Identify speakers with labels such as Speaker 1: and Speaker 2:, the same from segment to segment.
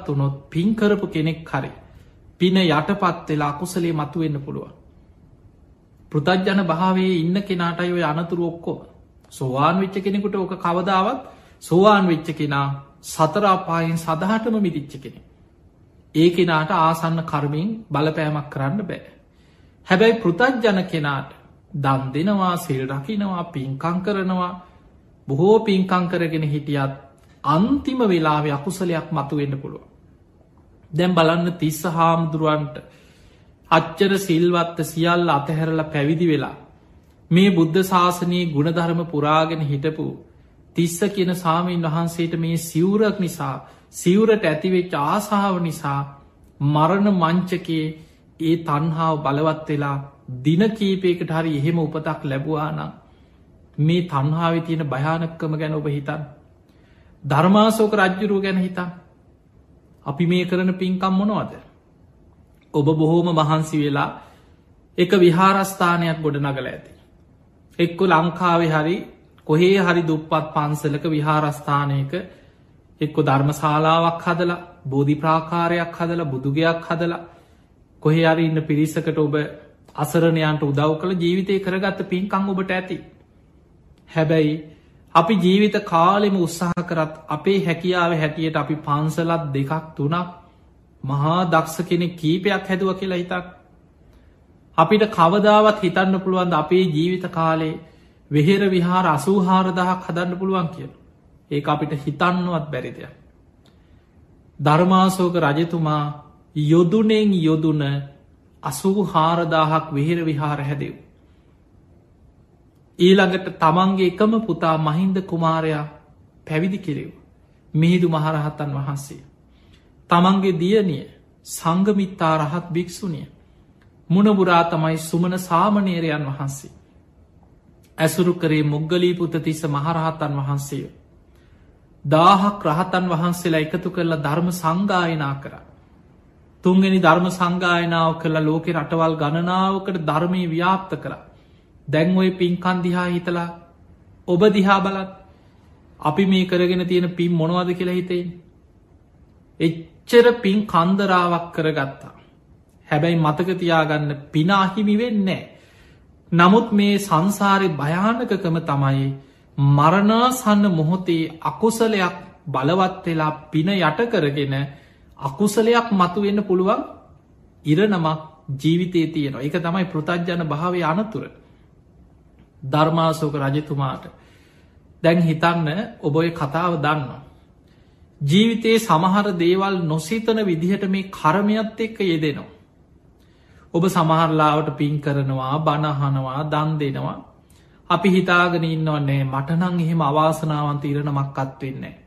Speaker 1: වුණොත් පින් කරපු කෙනෙක් හරි පින යටපත් වෙලා අකුසලේ මතුවෙන්න පුළුවන්. පෘථග්ජන භාවයේ ඉන්න කෙනාටයි ඔය අනතුරු ඔක්කොම. සෝවාන් වෙච්ච කෙනෙකුට ඕක කවදාවත් සෝවාන් වෙච්ච කෙනා සතර අපායෙන් සදහටම මිදිච්ච කෙනෙක්. ඒ කෙනාට ආසන්න කර්මයෙන් බලපෑමක් කරන්න බෑ. හැබැයි පෘථග්ජන කෙනාට දන් දෙනවා, සිල් රකින්නවා, පින්කම් කරනවා, බොහෝ පින්කම් කරගෙන හිටියත් අන්තිම වෙලාවේ අකුසලයක් මතුවෙන්න පුළුවන්. දැන් බලන්න තිස්ස හාමුදුරුවන්ට අච්චර සිල්වත්ත සියල්ල අතහැරලා පැවිදි වෙලා මේ බුද්ධ ශාසනයේ ගුණධර්ම පුරාගෙන හිටපු තිස්ස කියන සාමීන් වහන්සේට මේ සිවුරක් නිසා, සිවුරට ඇතිවෙච්ච ආසාාව නිසා මරණ මංචකයේ ඒ තණ්හාව බලවත් වෙලා දින කීපයකට හරි එහෙම උපතක් ලැබුවා නම් මේ තණ්හාවේ තියෙන භයානකම ගැන ඔබ හිතන්න. ධර්මාශෝක රජ්ජුරුව ගැන හිතන්න. අපි මේ කරන පින්කම් මොනවද? ඔබ බොහෝම මහන්සි වෙලා එක විහාරස්ථානයක් ගොඩ නගල ඇති. එක්ක ලංකාවේ හරි කොහේ හරි දුප්පත් පන්සලක විහාරස්ථානයක එක්ක ධර්මශාලාවක් හදලා, බෝධි ප්‍රාකාරයක් හදලා, බුදුගයක් හදලා කොහේ හරි ඉන්න පිරිසකට ඔබ අසරණයන්ට උදව් කළ ජීවිතය කරගත්ත පින්කම් ඔබට ඇති. හැබැයි අපි ජීවිත කාලෙම උත්සාහ කරත් අපේ හැකියාව හැටියට අපි පන්සලත් 2ක් 3ක් මහා දක්ෂ කෙනෙක් කීපයක් හැදුව කියලා හිතක්. අපිට කවදාවත් හිතන්න පුළුවන්ද අපේ ජීවිත කාලේ වෙහෙර විහාර 84,000ක් හදන්න පුළුවන් කියලා? ඒක අපිට හිතන්නවත් බැරි දෙයක්. ධර්මාශෝක රජතුමා යොදුනෙන් යොදුන 84,000ක් වෙහෙර විහාර හැදෙව්. ඊළඟට තමන්ගේ එකම පුතා මහින්ද කුමාරයා පැවිදි කෙරෙව්. මිහිඳු මහරහතන් වහන්සේ. තමන්ගේ දියණිය සංඝමිත්තා රහත් භික්ෂුණිය මුණබුරා තමයි සුමන සාමණේරයන් වහන්සේ. ඇසුරු කරේ මොග්ගලීපුත්ත තිස්ස මහරහතන් වහන්සේ. 1000ක් රහතන් වහන්සේලා එකතු කරලා ධර්ම සංගායනා කරා. 3 වෙනි ධර්ම සංගායනාව කළා ලෝකේ රටවල් ගණනාවකට ධර්මයේ ව්‍යාප්ත කරා. දැන් ඔය පින්කම් දිහා හිතලා ඔබ දිහා බලන්න. අපි මේ කරගෙන තියෙන පින් මොනවද කියලා හිතෙන්නේ? එච්චර පින් කන්දරාවක් කරගත්තා. හැබැයි මතක තියාගන්න පින අහිමි වෙන්නේ නැහැ. නමුත් මේ සංසාරේ භයානකකම තමයි මරණාසන්න මොහොතේ අකුසලයක් බලවත් වෙලා පින යට කරගෙන අකුසලයක් මතුවෙන්න පුළුවන් ඉරණමක් ජීවිතයේ තියෙනවා. ඒක තමයි පෘථග්ජන භාවයේ අනතුර. ධර්මාශෝක රජතුමාට දැන් හිතන්න ඔබ ඔය කතාව දන්නවා. ජීවිතයේ සමහර දේවල් නොසිතන විදිහට මේ කර්මයත් එක්ක යෙදෙනවා. ඔබ සමහරලාවට පින් කරනවා, බණ අහනවා, දන් දෙනවා. අපි හිතාගෙන ඉන්නවන්නේ මට නම් එහෙම අවාසනාවන්ත ඉරණමක්වත් වෙන්නේ නැහැ.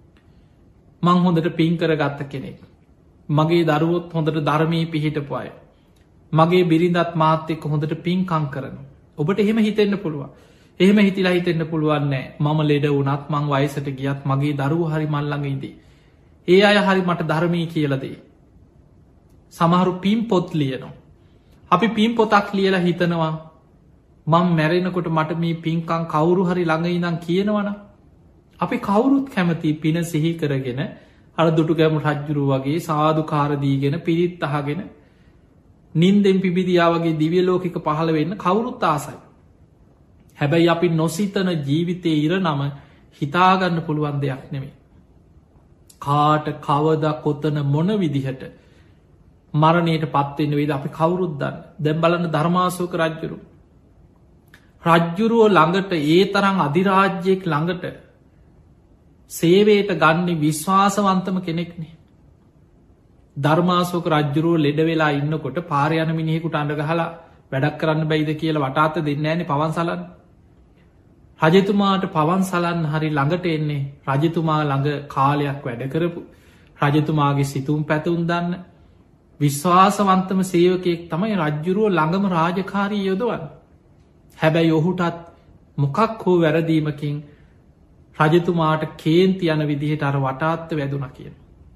Speaker 1: මං හොඳට පින් කරගත්ත කෙනෙක්. මගේ දරුවොත් හොඳට ධර්මයේ පිහිටපු අය. මගේ බිරිඳත් මාත් එක්ක හොඳට පින්කම් කරනවා. ඔබට එහෙම හිතෙන්න පුළුවන්. එහෙම හිතිලා හිතෙන්න පුළුවන් නෑ මම ලෙඩ වුණත් මං වයසට ගියත් මගේ දරුවෝ හරි මල් ළඟ ඉදී. ඒ අය හරි මට ධර්මයේ කියලා දෙයි. සමහරු පින් පොත් ලියනවා. අපි පින් පොතක් ලියලා හිතනවා මම මැරෙනකොට මට මේ පින්කම් කවුරු හරි ළඟ ඉඳන් කියනවනම් අපි කවුරුත් කැමති පින සිහි කරගෙන අර දුටුගැමුණු රජුරුව වගේ සාදුකාර දීගෙන පිරිත් අහගෙන නින්දෙන් පිබිදියා වගේ දිව්‍ය ලෝකික පහළ වෙන්න කවුරුත් ආසයි. හැබැයි අපි නොසිතන ජීවිතයේ ඉරණම හිතාගන්න පුළුවන් දෙයක් නෙමෙයි. කාට කවදා කොතන මොන විදිහට මරණයට පත් වෙන්න වේද අපි කවුරුත් දන්නේ. දැන් බලන්න ධර්මාශෝක රජුරුව. රජ්ජුරුව ළඟට ඒ තරම් අධිරාජ්‍යයක් ළඟට සේවයට ගන්නේ විශ්වාසවන්තම කෙනෙක්නේ. ධර්මාශෝක රජ්ජුරුව ලෙඩ වෙලා ඉන්නකොට පාර යන මිනිහෙකුට අඬ ගහලා වැඩක් කරන්න බැයිද කියලා වටාත දෙන්නේ නැහැනේ පවන් සලන්න. රජතුමාට පවන් සලන්න හරි ළඟට එන්නේ රජතුමා ළඟ කාලයක් වැඩ කරපු රජතුමාගේ සිතුම් පැතුම් දන්න විශ්වාසවන්තම සේවකයෙක් තමයි රජ්ජුරුව ළඟම රාජකාරී යොදවන්නේ. හැබැයි ඔහුටත් මොකක් හෝ වැරදීමකින් රජතුමාට කේන්ති යන විදිහට අර වටාත්ත වැදුනා කියන.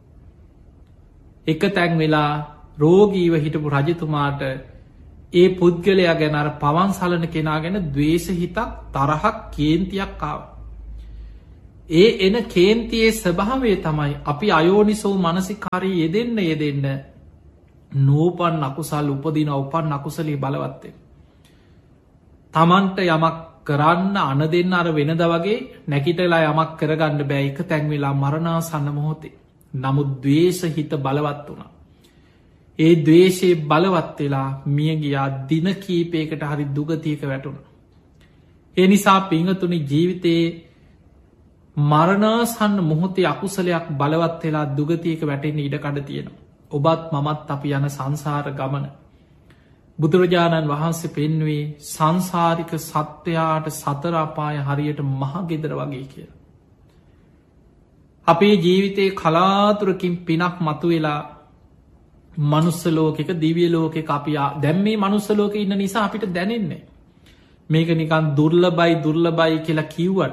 Speaker 1: එක තැන් වෙලා රෝගීව හිටපු රජතුමාට ඒ පුද්ගලයා ගැන අර පවන් සලන කෙනා ගැන ද්වේෂ හිතක් තරහක් කේන්තියක් ආවා. ඒ එන කේන්තියේ ස්වභාවය තමයි අපි අයෝනිසෝ මනසිකාරී යෙදෙන්න නූපන් අකුසල් උපදින උපන් අකුසලී බලවත්තේ. තමන්ට යමක් කරන්න අන දෙන්න අර වෙනද වගේ නැකිටලා යමක් කරගන්න බෑ එක තැන්වෙලා මරණාසන්න මොහොතේ. නමුත් දවේශ හිත බලවත් වුණා. ඒ දවේශයේ බලවත් වෙලා මියගියා දින කීපයකට හරි දුගතියක වැටුණ. ඒ නිසා පිංහතුනි ජීවිතයේ මරණාසන්න මොහොතේ අකුසලයක් බලවත් වෙලා දුගතියක වැටෙන්න ඉඩකඩ තියෙනවා. ඔබත් මමත් අපි යන සංසාර ගමන. බුදුරජාණන් වහන්සේ පෙන්වේ සංසාරික සත්වයාට සතරාපාය හරියට මහගෙදර වගේ කිය. අපේ ජීවිතයේ කලාතුරකින් පිනක් මතු වෙලා මනුස්සලෝකෙක දිවියලෝක අපියා දැම්මේ මනුස්සලෝක ඉන්න නිසා අපිට දැනෙන්නේ. මේක නිකන් දුර්ල බයි කියලා කිව්වට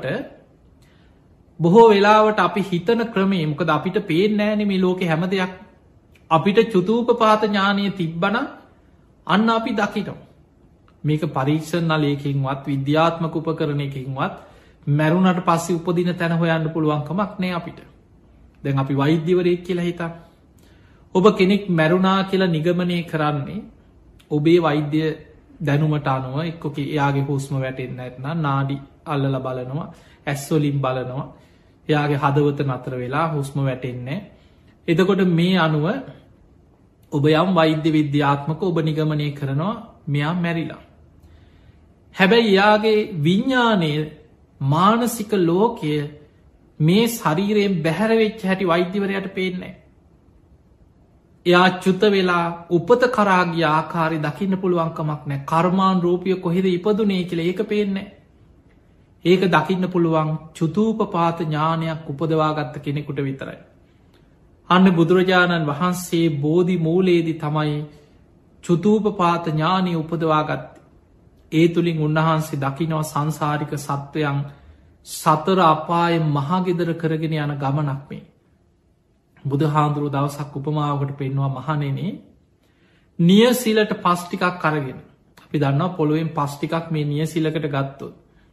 Speaker 1: බොහෝ වෙලාවට අපි හිතන ක්‍රමේ මොකද අපිට පේෙන් නෑන මේ ලෝක හැම දෙයක් අපිට චුතූප පාත ඥානය තිබ්බන අන්න අපි දකිටෝ. මේක පරීක්ෂණලයකින්වත් විද්‍යාත්මක උපකරණයකින්වත් මැරුණට පස්සේ උපදින තැන හොයන්න පුළුවන්කමක් නෑ අපිට. දැන් අපි වෛද්‍යවරයෙක් කියලා හිතා. ඔබ කෙනෙක් මැරුණා කියලා නිගමනය කරන්නේ ඔබේ වෛද්‍ය දැනුමට අනුව එක්කොක එයාගේ හුස්ම වැටෙන්න ඇත්න නාඩි අල්ලල බලනවා ඇස්වලින් බලනවා එයාගේ හදවත නතර වෙලා හුස්ම වැටෙන්නේ. එතකොට මේ අනුව ඔබ යම් වෛද්‍ය විද්‍යාත්මක ඔබ නිගමනය කරනවා මෙයා මැරිලා. හැබැයි යාගේ විඤ්ඥානය මානසික ලෝකය මේ ශරීරයෙන් බැහැරවෙච්ච හැටි වෛද්‍යවරයට පේන්නේ. එයා චුත වෙලා උපත කරාගිය ආකාරි දකින්න පුළුවන්කමක් නෑ කර්මාන් රූපිය කොහෙද ඉපදුනේ කියල ඒක පේන්නේ. ඒක දකින්න පුළුවන් චුතූපපාත ඥානයක් උපදවාගත්ත කෙනෙකුට විතරයි. අන්න බුදුරජාණන් වහන්සේ බෝධි මූලේදි තමයි චුතූපපාත ඥානය උපදවාගත්ත. ඒ තුළින් උන්වහන්සේ දකිනව සංසාරික සත්වයන් සතර අපාය මහගෙදර කරගෙන යන ගමනක් මේ. බුදු හාමුදුරුව දවසක් උපමාවකට පෙන්වා මහනෙනේ නියසිලට පස්්ටිකක් කරගෙන අපි දන්නවා පොළුවෙන් පස්්ටිකක් මේ නියසිලකට ගත්තොත්.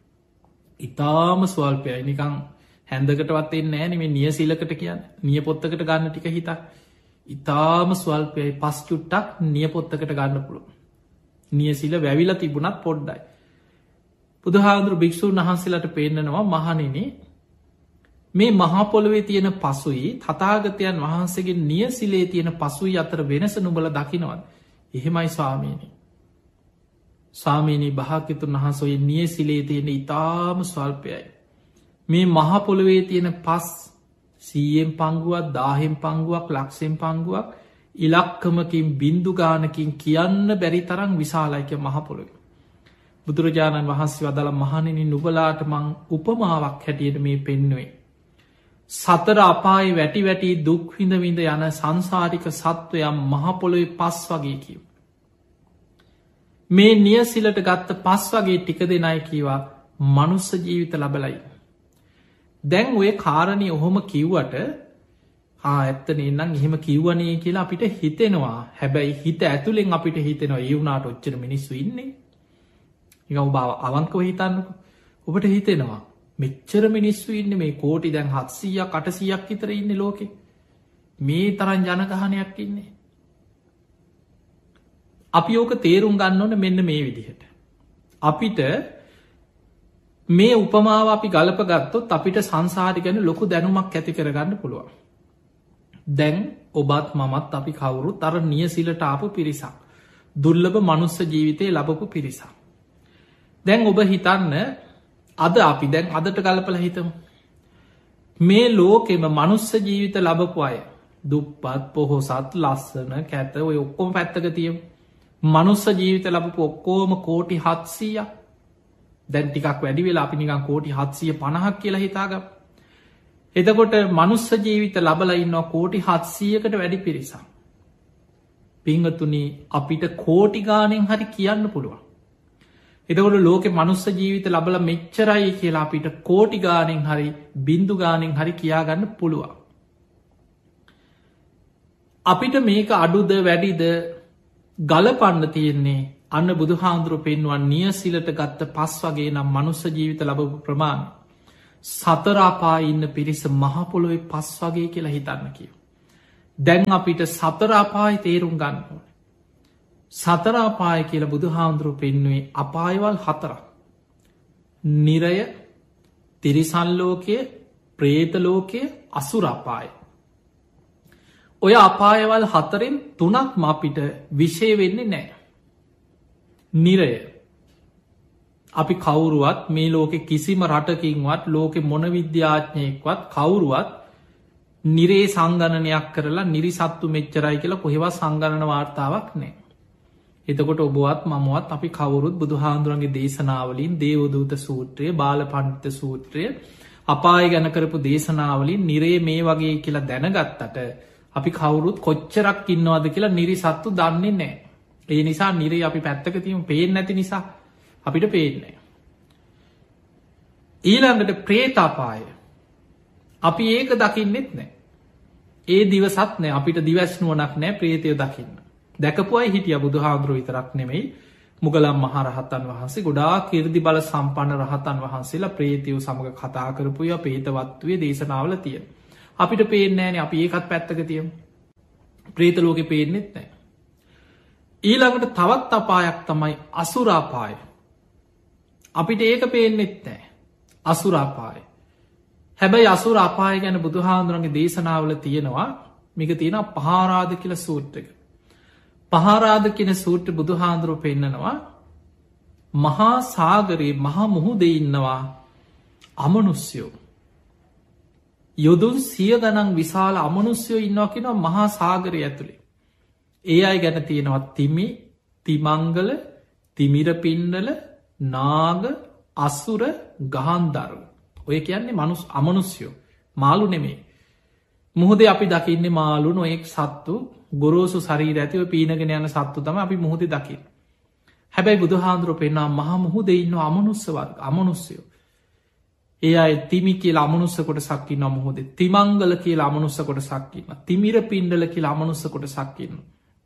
Speaker 1: ඉතාම ස්වල්පයයි නිකං හැන්දකටවත් එන්නේ මේ නියසිලකට කියන්න නියපොත්තකට ගන්න ටික හිතා ඉතාම ස්වල්පයයි පස් චුට්ටක් නියපොත්තකට ගන්න පුළුව. නියසිල වැවිල තිබුණත් පොඩ්ඩයි. බුදුහාදුරු භික්‍ෂූන් වහන්සේලට පෙන්න්නනවා මහනෙනේ මේ මහපොළොවේ තියෙන පසුයි තතාගතයන් වහන්සේගේ නියසිලේ තියෙන පසුයි අතර වෙනස නුබල දකිනවත් එහෙමයි ස්වාමීනි. සාමීනී භාකිතුන් වහන්සොයි නියසිලේ තියෙන ඉතාම ස්වල්පයයි. මේ මහපොළොවේ තියෙන පස් සීයෙන් පංගුවක් දාහෙන් පංගුවක් ලක්ෂෙන් පංගුවක් ඉලක්කමකින් බින්දුගානකින් කියන්න බැරි තරම් විශාලයික මහපොළොව. බුදුරජාණන් වහන්සේ වදල මහණෙනි නුබලාට මං උපමාවක් හැටියට මේ පෙන්නුවේ. සතර අපායි වැටි වැටි දුක්හිඳ විඳ යන සංසාරික සත්වයම් මහපොළොවේ පස් වගේ කිව්. මේ නියසිලට ගත්ත පස් වගේ ටික දෙනයි කීවා මනුස්ස ජීවිත ලබලයි. දැන් ඔය කාරණය ඔහොම කිව්වට ඇත්තනේ නම් එහෙම කිව්වනේ කියලා අපිට හිතෙනවා හැබැයි හිත ඇතුළෙන් අපිට හිතෙනවා ඒ වුණට ඔච්චර මිනිස්සු ඉන්නේ නිකම් බව අවංකව හිතන්නක ඔබට හිතෙනවා මෙච්චර මිනිස්සු ඉන්න මේ කෝටි දැන් 700ක් 800ක් විතර ඉන්න ලෝකෙ මේ තරම් ජනගහනයක් ඉන්නේ අපි ඕක තේරුම් ගන්න ඕන මෙන්න මේ විදිහට අපිට මේ උපමාව අපි ගලප ගත්තොත් අපිට සංසාරි ගැන ලොකු දැනුමක් ඇති කරගන්න පුළුවන් දැන් ඔබත් මමත් අපි කවුරු තර නියසිලට ආපු පිරිසක් දුර්ලභ මනුස්ස ජීවිතය ලබපු පිරිසක් දැන් ඔබ හිතන්න අද අපි දැන් අදට ගලපල හිතම මේ ලෝකෙම මනුස්ස ජීවිත ලබපු අය දුප්පත් පොහොසත් ලස්සන කැත ඔය ඔක්කොම පැත්තක තියම් මනුස්ස ජීවිත ලබපු ඔක්කෝම කෝටි 700ක් දැන් ටිකක් වැඩි වෙලා අපි නිකන් කෝටි 750ක් කියලා හිතාගම් එතකොට මනුස්ස ජීවිත ලබල ඉන්නවා කෝටි 700කට වැඩි පිරිසක් පිංහතුනි අපිට කෝටි ගානෙන් හරි කියන්න පුළුවන් එතකොට ලෝකෙ මනුස්ස ජීවිත ලබල මෙච්චරයි කියලා අපිට කෝටි ගානෙන් හරි බින්දු ගානෙන් හරි කියාගන්න පුළුවන් අපිට මේක අඩුද වැඩිද ගලපන්න තියෙන්නේ අන්න බුදු හාමුදුරුව පෙන්වන් නියසිලට ගත්ත පස් වගේ නම් මනුස්ස ජීවිත ලබපු ප්‍රමාණ සතරාපා ඉන්න පිරිස මහපොළොවේ පස් වගේ කියලා හිතන්න කියව. දැන් අපිට සතරාපායි තේරුම් ගන්න ඕන. සතරාපාය කියල බුදු හාමුදුරුව පෙන්නුවේ අපායවල් 4. නිරය, තිරිසල්ලෝකය, ප්‍රේතලෝකය, අසුරාපාය. ඔය අපායවල් 4න් 3ක් අපිට විෂය වෙන්නේ නෑ. නිරය අපි කවුරුවත් මේ ලෝකෙ කිසිම රටකින්වත් ලෝකෙ මොන විද්‍යාඥයෙක්වත් කවුරුවත් නිරේ සංගණනයක් කරලා නිරිසත්තු මෙච්චරයි කියලා කොහෙවත් සංගණන වාර්තාවක් නෑ. එතකොට ඔබවත් මමවත් අපි කවුරුත් බුදු හාමුදුරන්ගේ දේශනාවලින් දේවදූත සූත්‍රය, බාල පණ්ඩිත සූත්‍රය, අපාය ගැන කරපු දේශනාවලින් නිරේ මේ වගේ කියලා දැනගත්තට අපි කවුරුත් කොච්චරක් ඉන්නවද කියලා නිරිසත්තු දන්නේ නෑ. ඒ නිසා නිරේ අපි පැත්තක තියමු, පේන්නේ නැති නිසා අපිට පේන්නේ. ඊළඟට ප්‍රේතාපාය. අපි ඒක දකින්නෙත් නෑ. ඒ දිවසත් නෑ, අපිට දිවැස්නුවනක් නෑ ප්‍රේතය දකින්න. දැකපුයි හිටිය බුදු හාමුදුරුව විතරක් නෙමෙයි, මුගලන් මහ රහතන් වහන්සේ ගොඩා කිර්දි බල සම්පන්න රහතන් වහන්සේලා ප්‍රේතයෝ සමඟ කතා කරපුය පේතවත්වයේ දේශනාවල තියෙන. අපිට පේන්නේ නෑනේ, අපි ඒකත් පැත්තක තියමු. ප්‍රේත ලෝකෙ පේන්නෙත් නෑ. ඊළඟට තවත් අපායක් තමයි අසුරාපාය. අපිට ඒක පේන්නෙත් නෑ. අසුරාපාය. හැබැයි අසුර අපාය ගැන බුදු හාමුදුරන්ගේ දේශනාවල තියෙනවා, මේක තියෙන පහාරාධ කියල සූත්‍රක. පහාරාධ කියන සූත්‍ර බුදු හාමුදුරුව පෙන්නනවා මහා සාගරයේ මහා මුහුදේ ඉන්නවා අමනුස්යෝ. යොදුන් 100 ගණන් විශාල අමනුස්යෝ ඉන්නවා කියෙනවා මහා සාගරය ඇතුළේ. ඒ අය ගැන තියෙනවා තිමි, තිමංගල, තිමිරපින්නල, නාග, අසුර, ගහන්දරු. ඔය කියන්නේ අමනුස්යෝ, මාළු නෙමේ. මුහදේ අපි දකින්නේ මාළු නොයෙක් සත්තු ගොරෝසු ශරීර ඇතිව පීනගෙන යන සත්තු තම අපි මුහදේ දකින්න. හැබැයි බුදු හාමුදුරුව පෙන්නා මහ මුහුදේ ඉන්න අමනුස්ස වර්ග අමනුස්යෝ. ඒ අය තිමි කියල අමනුස්ස කොට සක්කින්න මුහොද, තිමංගල කියල අමනුස්ස කොට සක්කින්න, තිමිර පින්ඩල කියල අමනුස්ස කොට සක්කින්න.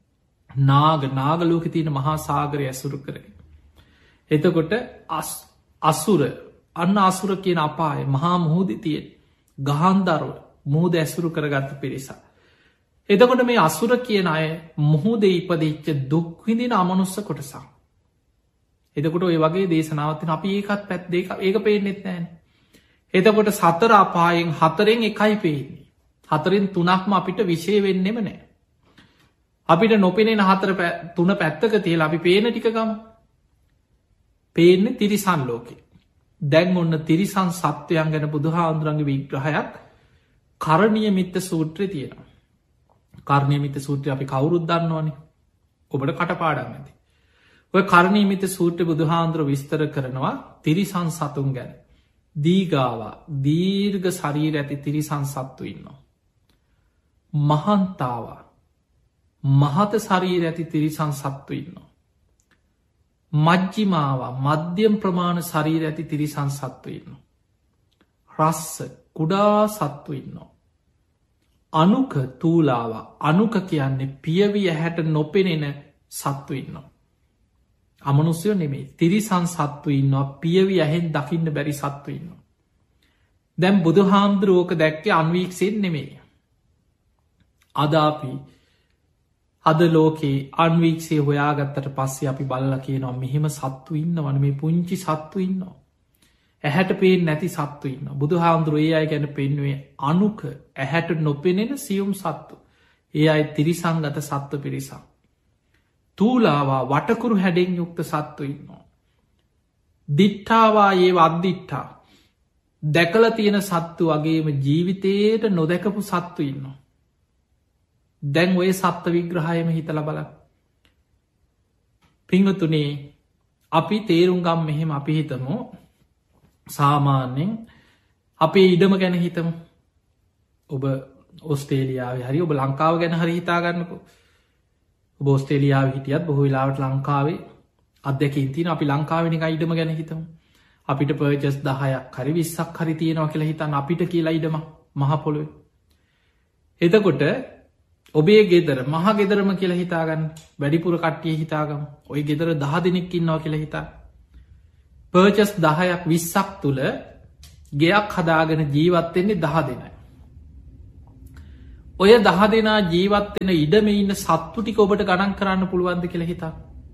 Speaker 1: නාගලෝක තියෙන මහා සාගරය ඇසුරු කරේ. එතකොට අසුර අන්න අසුර කියන අපාය මහා මුහුද තියෙන් ගහන්දරුව මුහුද ඇසුරු කරගත්ත පිරිසා. එතකොට මේ අසුර කියන අය මුහුද ඉපදිච්ච දුක්විදින අමනුස්ස කොටසා. එතකොට ඔය වගේ දේශනාවතින් අපි ඒකත් පැත් දෙක ඒක පේනෙත් නෑන. එතකොට සතර අපායෙන් 4න් එකයි පේන්නේ. 4න් 3ක්ම අපිට විශය වෙන්නෙම නෑ. අපිට නොපෙනෙන 3 පැත්තක තියලා අපි පේන ටිකගම පේන්නේ තිරිසන් ලෝකෙ. දැන් ඔන්න තිරිසන් සත්වයන් ගැන බුදුහාමුදුරන්ගේ විග්‍රහයක් කරණීය මිත්ත සූත්‍රය තියෙනවා. කරණීය මිත්ත සූත්‍රය අපි කවුරුත් දන්නවනේ. ඔබට කටපාඩම් ඇති. ඔය කරණීය මිත්ත සූත්‍රය බුදුහාමුදුරුව විස්තර කරනවා තිරිසන් සතුන් ගැන. දීගාවා දීර්ඝ ශරීර ඇති තිරිසන් සත්තු ඉන්නවා. මහන්තාවා මහත ශරීර ඇති තිරිසන් සත්තු ඉන්නවා. මජ්ජිමාවා මධ්‍යම් ප්‍රමාණ ශරීර ඇති තිරිසන් සත්තු ඉන්නවා. රස්ස කුඩා සත්තු ඉන්නවා. අනුක තූලාවා අනුක කියන්නේ පියවි ඇහැට නොපෙනෙන සත්තු ඉන්නවා. අමනුස්යෝ නෙමේ තිරිසන් සත්තු ඉන්නවා පියවි ඇහෙන් දකින්න බැරි සත්තු ඉන්නවා. දැම් බුදු හාමුදුරුවෝක දැක්කේ අන්වීක්සෙන් නෙමේ. අදාපි අද ලෝකේ අන්වීක්ෂේ හොයාගත්තට පස්සේ අපි බල්ල කියනවා මෙහෙම සත්තු ඉන්න වන මේ පුංචි සත්තු ඉන්නවා. ඇහැට පේෙන් නැති සත්තු ඉන්න බුදු හාමුදුරුවේ අය ගැන පෙන්වේ අනුක ඇහැට නොපෙනෙන සියුම් සත්තු. ඒ අයි තිරිසංගත සත්ව පිරිසක්. තූලාවා වටකුරු හැඩෙන් යුක්ත සත්තු ඉන්නවා. දිට්ඨාවා ඒ අද්දිට්ඨා දැකල තියෙන සත්තු වගේම ජීවිතයට නොදැකපු සත්තු ඉන්නවා. දැන් ඔය සත්ව විග්‍රහයම හිතල බල. පිංහතුනේ අපි තේරුම්ගම් මෙහෙම අපි හිතමු සාමාන්‍යෙන් අපේ ඉඩම ගැන හිතමු. ඔබ ඔස්ටේලියාව හරි ඔබ ලංකාව ගැන හරි හිතාගන්නකු. බෝස්ටේලියාව හිටියත් බොහෝ වෙලාවට ලංකාවේ අදැකින් තින අපි ලංකාවෙනික ඉඩම ගැන හිතමු. අපිට පර්ජස් 10ක් හරි 20ක් හරි තියෙනවා කියලා හිතන්න අපිට කියලා ඉඩම මහපොළොව. එතකොට ඔබේ ගෙදර මහ ගෙදරම කියලා හිතාගන්න වැඩිපුර කට්ටිය හිතාගම් ඔය ගෙදර 10 දෙනෙක් ඉන්නවා කියලා හිතා. පර්චස් 10ක් 20ක් තුළ ගෙයක් හදාගෙන ජීවත්වෙන්නේ 10 දෙනයි. ඔය 10 දෙනා ජීවත්වෙන ඉඩම ඉන්න සත්තු ටික ඔබට ගණන් කරන්න පුළුවන්ද කියලා හිතා.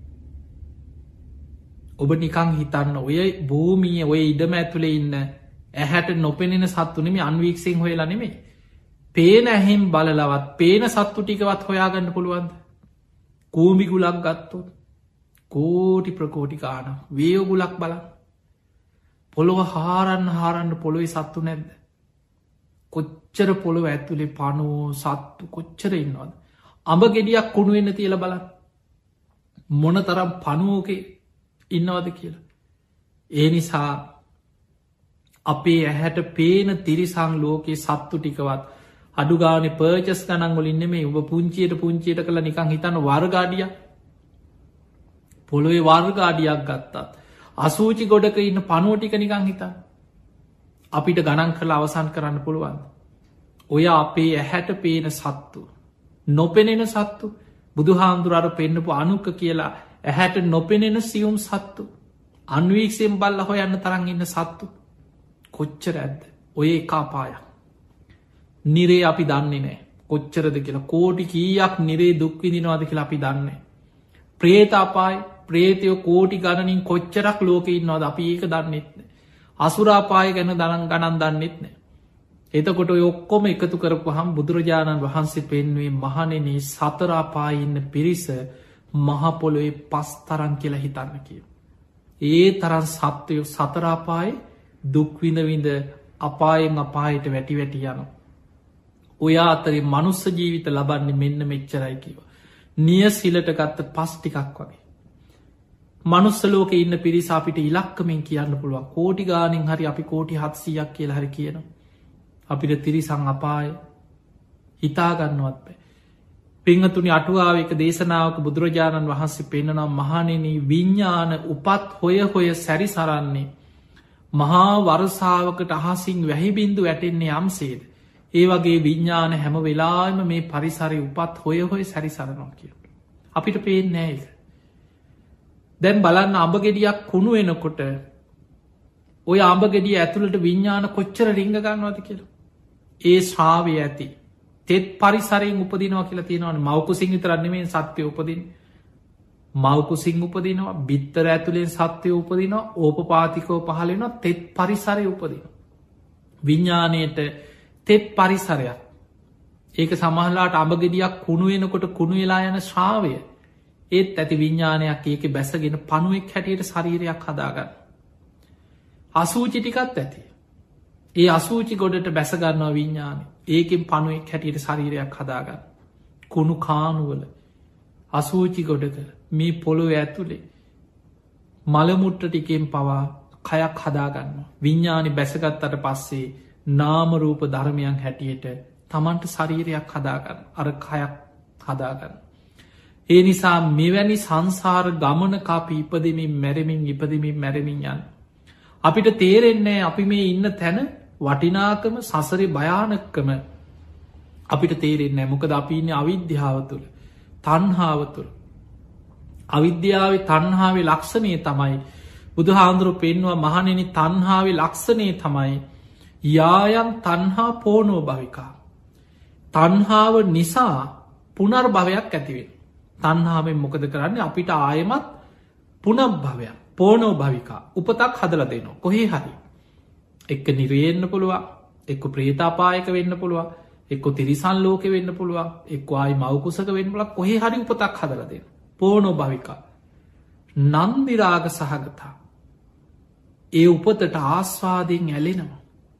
Speaker 1: ඔබ නිකං හිතන්න ඔය භූමිය ඔය ඉඩම ඇතුළේ ඉන්න ඇහැට නොපෙනෙන සත්තු නෙමේ අන්වීක්ෂෙන් හොයලා නෙමේ. පේන ඇහෙම් බලලවත් පේන සත්තු ටිකවත් හොයාගන්න පුළුවන්ද. කූමි ගුලක් ගත්තොත් කෝටි ප්‍රකෝටි ගාන වේයෝ ගුලක් බලන්න. පොළොව හාරන්න පොළොවේ සත්තු නැද්ද. කොච්චර පොළොව ඇතුළේ පනෝ සත්තු කොච්චර ඉන්නවද. අඹ ගෙඩියක් කුණුවෙන්න තියල බලන්න. මොන තරම් පනුවෝක ඉන්නවද කියලා. ඒ නිසා අපේ ඇහැට පේන තිරිසං ලෝකයේ සත්තු ටිකවත් අඩුගානේ පර්චස් ගණන්ගොලින්න මේ ඔබ පුංචියට කළ නිකං හිතන්න වර්ගාඩිය පොළොවේ වර්ගාඩියක් ගත්තත් අසූචි ගොඩක ඉන්න පනුවටික නිකං හිතා අපිට ගණන් කළ අවසන් කරන්න පුළුවන්. ඔය අපේ ඇහැට පේන සත්තු නොපෙනෙන සත්තු බුදු හාමුදුරර පෙන්න්නපු අනුක කියලා ඇහැට නොපෙනෙන සියුම් සත්තු අන්වීක්ෂයෙන් බල්ල හොයන්න තරන් ඉන්න සත්තු කොච්චර ඇද්ද ඔය එකාපායක්. නිරේ අපි දන්නේ නෑ කොච්චරද කියලා කෝටි කීයක් නිරේ දුක්විදිනවාද කියලා අපි දන්නේ. ප්‍රේතාපායි ප්‍රේතයෝ කෝටි ගණනින් කොච්චරක් ලෝක ඉන්නවාද අපි ඒක දන්නෙත්න. අසුරාපාය ගැන දනන් ගණන් දන්නෙත් නෑ. එතකොට ඔක්කොම එකතු කරපු හම් බුදුරජාණන් වහන්සේ පෙන්වේ මහනෙනේ සතරාපායි ඉන්න පිරිස මහපොළොවේ පස් තරන් කියලා හිතන්න කිය. ඒ තරන් සත්වයෝ සතරාපායි දුක්විඳවිඳ අපායෙන් අපායට වැටි වැටි යන. ඔයා අතරේ මනුස්ස ජීවිත ලබන්නේ මෙන්න මෙච්චරයි කිව. නිය සිලට ගත්ත පස් ටිකක් වගේ. මනුස්සලෝක ඉන්න පිරිස අපිට ඉලක්කමින් කියන්න පුළුවන් කෝටි ගානින් හරි අපි කෝටි 700ක් කියල හරි කියන. අපිට තිරිසං අපාය හිතාගන්නවත් බෑ. පිංහතුනි අටුවාවක දේශනාවක බුදුරජාණන් වහන්සේ පෙන්න්නනම් මහනෙනී විඤ්ඥාන උපත් හොය සැරි සරන්නේ මහා වර්සාාවකට අහසින් වැහිබින්දු වැටෙන්නේ යම්සේද. ඒ වගේ විඤ්ඥාන හැම වෙලාම මේ පරිසරය උපත් හොය සැරි සරනවා කිය. අපිට පේෙන් නෑක. දැන් බලන්න අඹ ගෙඩියක් කුණු වෙනකොට ඔය අඹ ගෙඩිය ඇතුළට විඤ්ඥාන කොච්චර රිංග ගන්නවද කියලා. ඒ ශ්‍රාවය ඇති තෙත් පරිසරයෙන් උපදිනවා කියලා තියෙනවන මවකුසිං විතරන්නමේ සත්‍යය උපදින් මවකුසිං උපදිනවා බිත්තර ඇතුළෙන් සත්‍යය උපදිනවා ඕපපාතිකෝ පහලෙන තෙත් පරිසරය උපදින. විඤ්ඥානයට තෙත් පරිසරයක් ඒක සමහලාට අඹගෙඩියක් කුණුවෙනකොට කුණු වෙලා යන ශ්‍රාවය ඒත් ඇති විඤ්ඥානයක් ඒක බැසගෙන පනුවෙක් හැටියට ශරීරයක් හදාගන්න. අසූචි ටිකත් ඇති. ඒ අසූචි ගොඩට බැසගන්නවා විඤ්ඥාන ඒකෙන් පනුවෙක් හැටියට ශරීරයක් හදාගන්න. කුණු කානුවල අසූචි ගොඩක මේ පොළොව ඇතුළේ මළමුට්ට ටිකෙන් පවා කයක් හදාගන්න. විඤ්ඥානි බැසගත්තට පස්සේ නාමරූප ධර්මයන් හැටියට තමන්ට ශරීරයක් හදාගන්න අර කයක් හදාගන්න. ඒ නිසා මෙවැනි සංසාර ගමනකාපි ඉපදමින් මැරමින් ඉපදමින් මැරමින් යන්න. අපිට තේරෙන්නේ අපි මේ ඉන්න තැන වටිනාකම සසරි භයානක්කම අපිට තේරෙන්නේ මොකද අපි ඉන්න අවිද්‍යාව තුළ තන්හාව තුළ අවිද්‍යාව තන්හාාවේ ලක්ෂණය තමයි බුදු හාන්දුරු පෙන්වා මහනෙනි තන්හාාවේ ලක්ෂණය තමයි යායන් තන්හා පෝනෝ භවිකා තන්හාාව නිසා පුනර් භවයක් ඇතිවෙන තන්හාාවෙන් මොකද කරන්න අපිට ආයමත් පුනබ්භවයක් පෝනෝ භවිකා උපතක් හදල දෙනවා කොහේ හරි එක්ක නිරයෙන්න්න පුළුවන් එක්ක ප්‍රේතාපායක වෙන්න පුළුවන් එක්ක තිරිසන් ලෝක වෙන්න පුළුවන් එක් ආයි මවකුසක වෙන්න පුලක් කොහේ හරි උපතක් හදල දෙන පෝනෝ භවිකා නන්දිරාග සහගතා ඒ උපතට ආස්වාදයෙන් ඇලෙනවා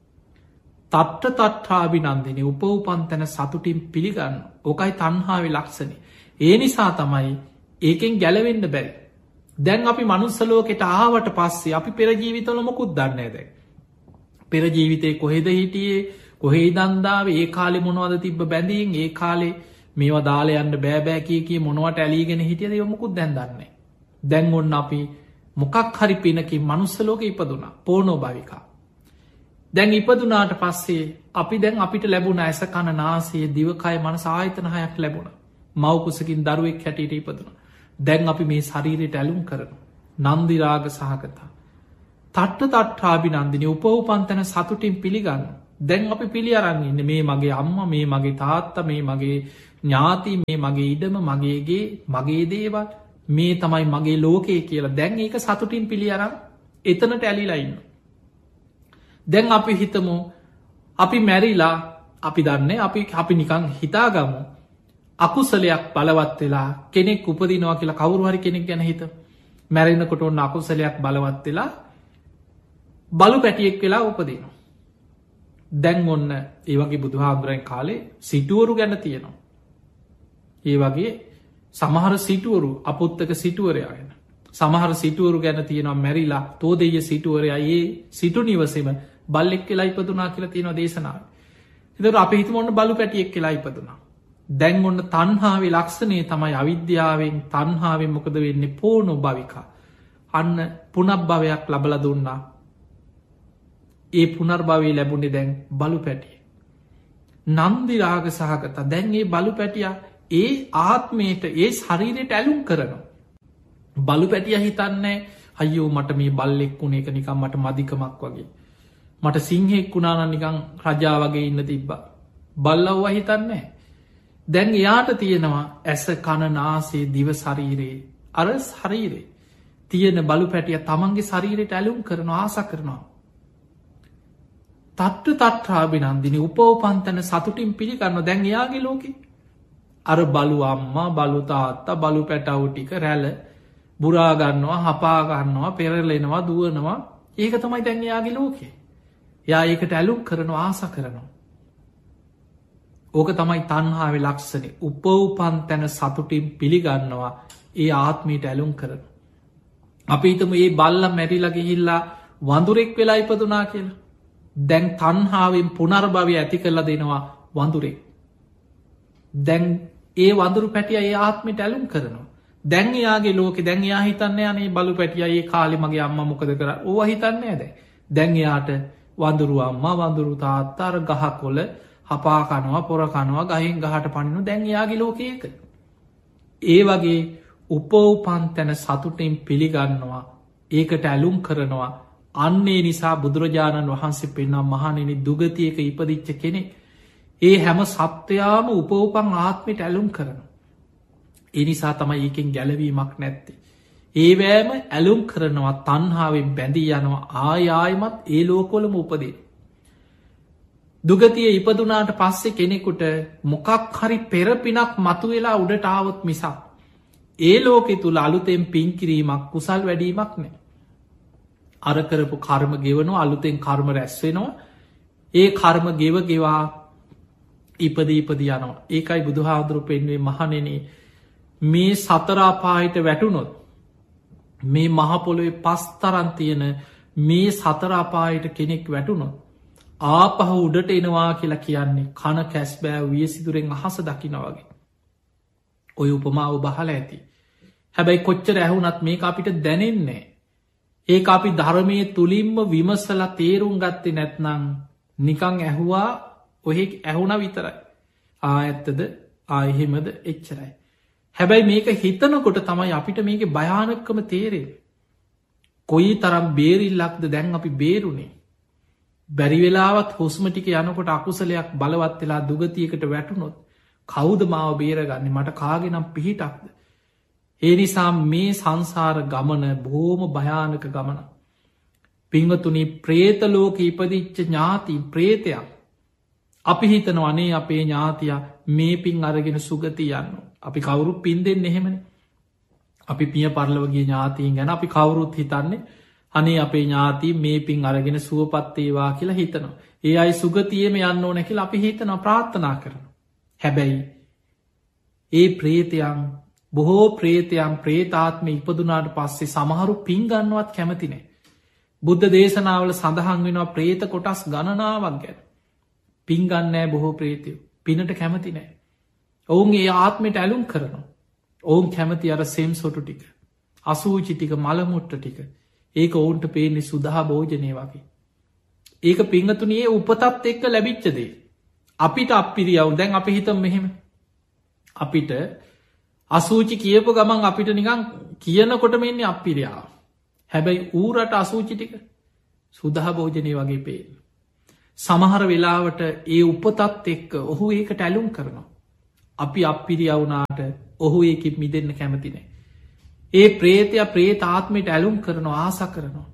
Speaker 1: තට්ට තට්ඨාබි නන්දින උපවපන් තැන සතුටින් පිළිගන්න ඕකයි තන්හාාවේ ලක්ෂණය ඒ නිසා තමයි ඒකෙන් ගැලවෙන්න බැරි දැන් අපි මනුස්සලෝකෙට ආවට පස්සේ අපි පෙරජීවිතල මොකුත් දන්නේ දැ පෙරජීවිතය කොහෙද හිටියේ කොහේ දන්දාව ඒ කාලෙ මොනවද තිබ බැඳීන් ඒ කාලේ මේවා දාලයන්න බෑබෑ කිය මොනවට ඇලීගෙන හිටියද යොමුකුත් දැන්දන්නේ දැන් ඔන්න අපි මොකක් හරි පිනකින් මනුස්සලෝක ඉපදුනා පෝනෝ භවිකා දැන් ඉපදුනාට පස්සේ අපි දැන් අපිට ලැබුණ ඇස කණ නාසේ දිවකය මනස ආයතනහයක් ලැබුණ මවකුසකින් දරුවෙක් හැටියට ඉපදුන දැන් අපි මේ ශරීරයට ඇලුම් කරන නන්දිරාග සහකතා තට්ට තට්ටාභිනන්දිනී උපවපන්තන සතුටින් පිළිගන්න. දැන් අපි පිළි අරන්ගන්න මේ මගේ අම්ම මේ මගේ තාත්ත මේ මගේ ඥාති මේ මගේ ඉඩම මගේගේ මගේ දේවල් මේ තමයි මගේ ලෝකයේ කියලා දැන් ඒක සතුටින් පිළි අරන් එතනට ඇලිලයින්න. දැන් අපි හිතමු අපි මැරිලා අපි දන්නේ අපි නිකං හිතාගමු අකුසලයක් බලවත් වෙලා කෙනෙක් උපදිනවා කියලා කවුරුහරි කෙනෙක් ගැන හිත මැරෙනකොට ඔන්න අකුසලයක් බලවත් වෙලා බලු පැටියෙක් වෙලා උපදිනවා. දැන් ඔන්න ඒ වගේ බුදුහාමුදුරන් කාලේ සිටුවරු ගැන තියෙනවා. ඒ වගේ සමහර සිටුවරු අපුත්තක සිටුවරයාගෙන සමහර සිටුවරු ගැන තියෙනවා මැරිලා තෝ දෙය සිටුවරයා ඒ සිටු නිවසම බල්ලෙක් වෙලා ඉපදුනා කියලා තියෙනවා දේශනාව. එතකොට අපි හිතමු ඔන්න බලු පැටියෙක් වෙලා ඉපදුනා. දැන් ඔන්න තණ්හාවේ ලක්ෂණය තමයි අවිද්‍යාවෙන් තණ්හාවෙන් මොකද වෙන්නේ පෝනෝ භවිකා. අන්න පුනබ්භවයක් ලබලා දුන්නා. ඒ පුනර්භවය ලැබුණේ දැන් බලු පැටිය. නන්දි රාග සහගත දැන් ඒ බලු පැටිය ඒ ආත්මයට ඒ ශරීරයට ඇලුම් කරනවා. බලු පැටිය හිතන්නේ අයෝ මට මේ බල්ලෙක් වුණ එක නිකම් මට මදිකමක් වගේ. මට සිංහෙක් වුණාන නිකං රජා වගේ ඉන්න තිබ්බ. බල්ලව්ව හිතන්නේ. දැන් එයාට තියෙනවා ඇස කණනාසේ දිව ශරීරයේ අර ශරීරේ තියෙන බලු පැටිය තමන්ගේ ශරීරයට ඇලුම් කරන ආස කරනවා. තට්ට තට්ටාභිනන්දිනී උපෝපන්තන සතුටින් පිළිගන්න දැන් එයාගේ ලෝකෙ අර බලු අම්මා බලු තාත්තා බලු පැටවු ටික රැල බුරාගන්නවා හපාගන්නවා පෙරලෙනවා දුවනවා ඒක තමයි දැන් එයාගේ ලෝකේ. යා ඒකට ඇලුම් කරනවා ආස කරනවා. ඕක තමයි තණ්හාවේ ලක්ෂණේ උපෝපන්තන සතුටින් පිළිගන්නවා ඒ ආත්මීට ඇලුම් කරන. අපි හිතමු මේ බල්ලා මැරිලා ගිහිල්ලා වඳුරෙක් වෙලා ඉපදුනා කියලා. දැන් තණ්හාවෙන් පුනර්භවය ඇති කරලා දෙනවා වඳුරෙක්. දැන් ඒ වඳුරු පැටිය ඒ ආත්මයට ඇලුම් කරනවා. දැන් එයාගේ ලෝකෙ දැන් එයා හිතන්නේ අනේ බලු පැටිය ඒ කාලේ මගේ අම්මා මොකද කරා ඕවා හිතන්නේ නැහැ. දැන් එයාට වඳුරු අම්මා වඳුරු තාත්තා අර ගහකොළ හපා කනවා පොර කනවා ගහෙන් ගහට පනිනු දැන් එයාගේ ලෝකයක. ඒ වගේ උපෝපන්තැන සතුටින් පිළිගන්නවා ඒකට ඇලුම් කරනවා. අන්නේ නිසා බුදුරජාණන් වහන්සේ පෙන්වා මහණෙනි දුගතියක ඉපදිච්ච කෙනෙ ඒ හැම සත්වයාම උපෝපන් ආත්මයට ඇලුම් කරන. ඒ නිසා තමයි ඒකෙන් ගැලවීමක් නැත්තේ. ඒවෑම ඇලුම් කරනවා තණ්හාවෙන් බැඳී යනවා ආයායමත් ඒ ලෝකොලම උපදේ. දුගතිය ඉපදුනාට පස්සෙ කෙනෙකුට මොකක් හරි පෙරපිනක් මතු වෙලා උඩට ආවොත් මිසක්. ඒ ලෝකෙ තුළ අලුතෙන් පින්කිරීමක් කුසල් වැඩීමක් නෑ. අරකරපු කර්ම ගෙවනවා අලුතෙන් කර්ම රැස්වෙනවා ඒ කර්ම ගෙවා ඉපද යනවා. ඒකයි බුදුහාදුරු පෙන්වේ මහනෙන මේ සතරාපායට වැටුනොත් මේ මහපොළොවේ පස්තරන් තියෙන මේ සතරාපායට කෙනෙක් වැටුනොත් ආපහ උඩට එනවා කියලා කියන්නේ කන කැස්බෑ වියසිදුරෙන් අහස දකිනවගේ. ඔය උපමාව බහල ඇති. හැබැයි කොච්චර ඇහුනත් මේ අපිට දැනෙන්නේ. ඒ අපි ධර්මය තුළින්ම විමසල තේරුම් ගත්තේ නැත්නං නිකං ඇහුවා ඔහෙ ඇහුණ විතරයි. ඇත්තද ආයෙහෙමද එච්චරයි. හැබැයි මේක හිතනකොට තමයි අපිට මේක භයානක්කම තේරේ. කොයි තරම් බේරිල්ලක්ද දැන් අපි බේරුණේ. බැරිවෙලාවත් හොස්ම ටික යනකොට අකුසලයක් බලවත් වෙලා දුගතියකට වැටුනොත් කවුද මාව බේරගන්න මට කාගෙනම් පිහිටක්ද. ඒ නිසා මේ සංසාර ගමන බොහෝම භයානක ගමන. පිංවතුනි ප්‍රේතලෝක ඉපදිච්ච ඥාති ප්‍රේතයක්. අපි හිතන වනේ අපේ ඥාතිය මේ පින් අරගෙන සුගති යන්න. අපි කවුරු පින් දෙන්න එහෙමන. අපි පිය පරලවගේ ඥාතීන් ගැන අපි කවුරුත් හිතන්නේ අනේ අපේ ඥාති මේ පින් අරගෙන සුවපත්තේවා කියලා හිතනවා. ඒ අයි සුගතියම යන්න ඕන කියල අපි හිතනවා ප්‍රාර්ථනා කරන. හැබැයි ඒ ප්‍රේතයන් බොහෝ ප්‍රේතයන් ප්‍රේතාත්ම ඉපදුනාට පස්සේ සමහරු පින්ගන්නවත් කැමතිනේ. බුද්ධ දේශනාවල සඳහන් වෙනවා ප්‍රේත කොටස් ගණනාවක් ගැන. පින්ගන්නෑ බොහෝ ප්‍රේතයෝ පිනට කැමති නෑ. ඔවුන් ඒ ආත්මයට ඇලුම් කරනවා. ඔවුන් කැමති අර සෙම් සොටු ටික අසූචි ටික මළමුට්ට ටික ඒක ඔවුන්ට පේන්නේ සුදහා භෝජනය වගේ. ඒක පිංහතුනයේ උපතත් එක්ක ලැබිච්චදේ. අපිට අපිරියවුන් දැන් අපි හිතම් මෙහෙම. අපිට අසූචි කියපු ගමන් අපිට නිකං කියනකොට මෙන්නේ අපිරියාව. හැබැයි ඌරට අසූචි ටික සුදහ භෝජනය වගේ පේන. සමහර වෙලාවට ඒ උපතත් එක්ක ඔහු ඒකට ඇලුම් කරනවා. අපි අපිරියවුනාට ඔහු ඒකින් මිදන්න කැමතිනේ. ඒ ප්‍රේතය ප්‍රේතාත්මයට ඇලුම් කරනවා ආස කරනවා.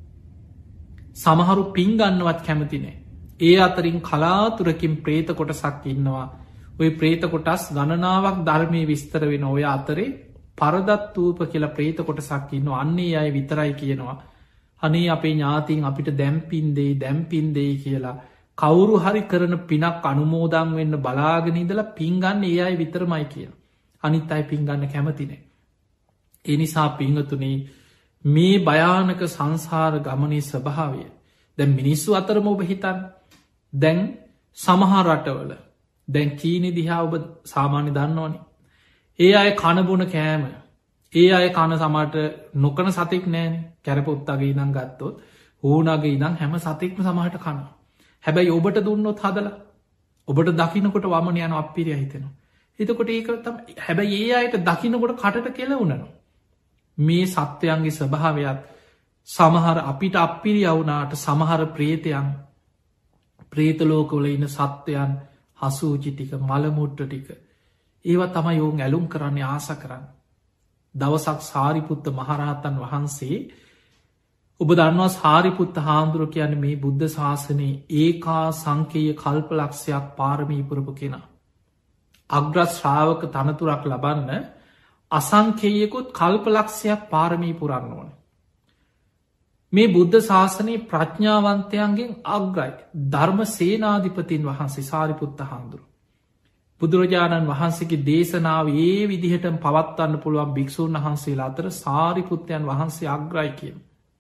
Speaker 1: සමහරු පින්ගන්නවත් කැමතිනේ. ඒ අතරින් කලාතුරකින් ප්‍රේත කොටසක් ඉන්නවා. ඔය ප්‍රේත කොටස් ගණනාවක් ධර්මය විස්තර වෙන ඔය අතරේ පරදත්වූප කියලා ප්‍රේත කොටසක් ඉන්න අන්නේ අය විතරයි කියනවා. අනේ අපේ ඥාතින් අපිට දැම්පින්දෙයි කියලා කවුරු හරි කරන පිනක් අනුමෝදන් වෙන්න බලාගෙනනිදලා පින්ගන්න ඒ අයි විතරමයි කියන. අනිත් අයි පින්ගන්න කැමතිනේ. එනිසා පිංහතුනේ මේ භයානක සංසාර ගමනේ ස්වභාවය දැන් මිනිස්සු අතරම ඔබ හිතන් දැන් සමහා රටවල දැන් චීනි දිහා ඔබ සාමාන්‍ය දන්නවනේ. ඒ අය කණබුණ කෑම ඒ අය කණ සමට නොකන සතෙක් නෑන කැරපොත්තගේ ඉනම් ගත්තොත් ඕනගේ ඉදම් හැම සතෙක්ම සමහට කන. හැබැයි ඔබට දුන්නොත් හදලා ඔබට දකිනකොට වමන යන අපිරිය හිතෙනවා. එතකොට ඒකතම් හැබැයි ඒ අයට දකිනකොට කටට කෙලවුණනවා. මේ සත්‍යයන්ගේ ස්වභාවයක් සමහර අපිට අපිරි යවුනාට සමහර ප්‍රේතයන් ප්‍රේතලෝකවල ඉන්න සත්‍යයන් හසූචි ටික මළමුට්ට ටික ඒවා තම යෝන් ඇලුම් කරන්නේ ආස කරන්න. දවසක් සාරිපුත්ත මහරහතන් වහන්සේ ඔබ දන්නවා සාරිපුත්ත හාමුදුරුව කියන මේ බුද්ධ ශාසනයේ ඒකා සංකේය කල්පලක්ෂයක් පාරමීපුරපු කෙන. අග්‍රස් ශ්‍රාවක තනතුරක් ලබන්න අසංකේයකුත් කල්පලක්ෂයක් පාරමී පුරන්න ඕන. මේ බුද්ධ ශාසනයේ ප්‍රඥාවන්තයන්ගෙන් අග්‍රයි ධර්ම සේනාධිපතින් වහන්සේ සාරිපුත්ත හාමුදුරු. බුදුරජාණන් වහන්සේගේ දේශනාව ඒ විදිහට පවත්වන්න පුළුවන් භික්‍ෂූන් වහන්සේලා අතර සාරිපුත්තයන් වහන්සේ අග්‍රයි කියන.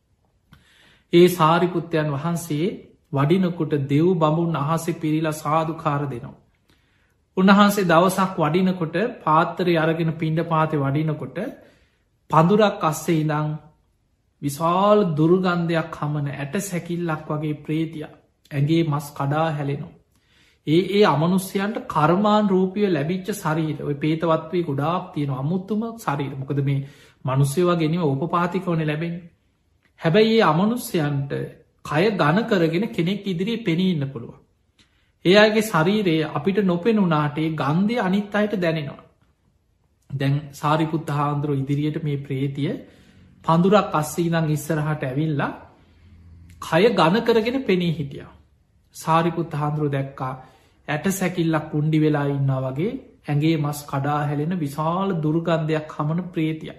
Speaker 1: ඒ සාරිපුත්තයන් වහන්සේ වඩිනකොට දෙව් බඹුන් අහසේ පිරිලා සාධකාර දෙනවා. උන්වහන්සේ දවසක් වඩිනකොට පාත්තරය අරගෙන පිණ්ඩ පාතය වඩිනකොට පඳුරක් අස්සේ ඉදං විශාල් දුර්ගන්ධයක් හමන ඇට සැකිල්ලක් වගේ ප්‍රේතිය ඇගේ මස් කඩා හැලෙනවා. ඒ අමනුස්්‍යයන්ට කර්මාන් රූපිය ලැබිච්ච සරීට ඔය පේතවත්වේ ගොඩාක් තියෙන අමුත්තුම සරීට මොකද මේ මනුස්්‍යවා ගෙනීම ඕපපාතිකවන ලැබෙන්. හැබැයි ඒ අමනුස්්‍යයන්ට කය ගණ කරගෙන කෙනෙක් ඉදිරී පෙනී ඉන්න පුළුවන්. ඒ අගේ ශරීරයේ අපිට නොපෙනුනාටේ ගන්ධය අනිත් අයට දැනෙනවා. දැන් සාරිපුත්ත හාන්දුරුව ඉදිරියට මේ ප්‍රේතිය පඳුරක් අස්සේ ඉදං ඉස්සරහට ඇවිල්ලා කය ගණ කරගෙන පෙනී හිටිය. සාරිපුත්ත හාන්දුරුව දැක්කා ඇට සැකිල්ලක් කුණ්ඩි වෙලා ඉන්නා වගේ ඇගේ මස් කඩා හැලෙන විශාල දුර්ගන්ධයක් හමන ප්‍රේතිය.